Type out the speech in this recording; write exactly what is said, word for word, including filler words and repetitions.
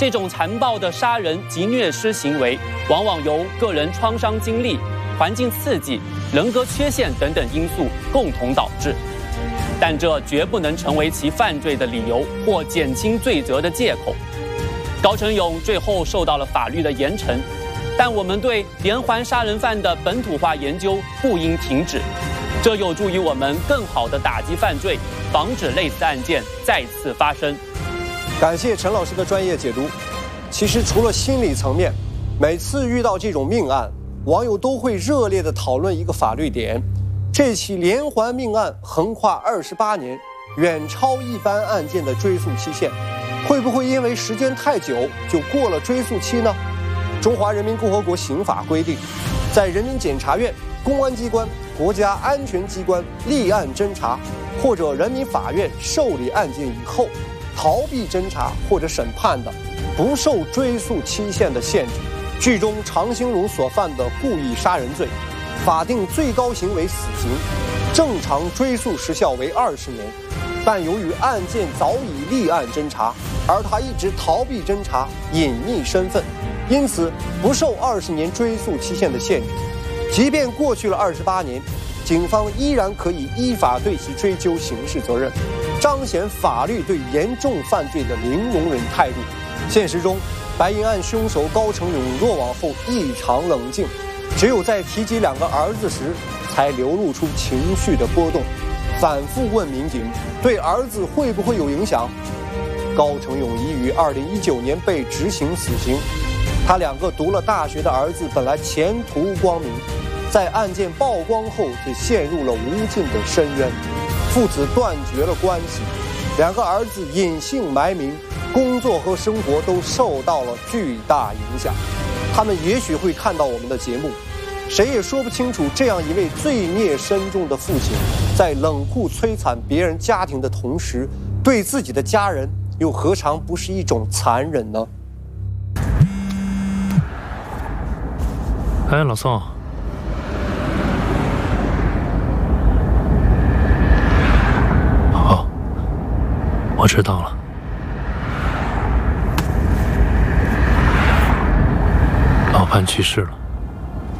这种残暴的杀人及虐尸行为，往往由个人创伤经历、环境刺激、人格缺陷等等因素共同导致，但这绝不能成为其犯罪的理由或减轻罪责的借口。高成勇最后受到了法律的严惩，但我们对连环杀人犯的本土化研究不应停止，这有助于我们更好地打击犯罪，防止类似案件再次发生。 感谢陈老师的专业解读。其实除了心理层面，每次遇到这种命案，网友都会热烈地讨论一个法律点：这起连环命案横跨二十八年，远超一般案件的追诉期限，会不会因为时间太久就过了追诉期呢？中华人民共和国刑法规定，在人民检察院、公安机关、国家安全机关立案侦查或者人民法院受理案件以后，逃避侦查或者审判的，不受追诉期限的限制。剧中常兴荣所犯的故意杀人罪，法定最高刑为死刑，正常追诉时效为二十年。但由于案件早已立案侦查，而他一直逃避侦查，隐匿身份，因此不受二十年追诉期限的限制。即便过去了二十八年，警方依然可以依法对其追究刑事责任，彰显法律对严重犯罪的零容忍态度。现实中，白银案凶手高成勇落网后异常冷静，只有在提及两个儿子时，才流露出情绪的波动，反复问民警对儿子会不会有影响。高成勇已于二零一九年被执行死刑，他两个读了大学的儿子本来前途光明，在案件曝光后却陷入了无尽的深渊，父子断绝了关系，两个儿子隐姓埋名，工作和生活都受到了巨大影响。他们也许会看到我们的节目，谁也说不清楚，这样一位罪孽深重的父亲，在冷酷摧残别人家庭的同时，对自己的家人又何尝不是一种残忍呢？ 哎，老宋，好，我知道了。老潘去世了。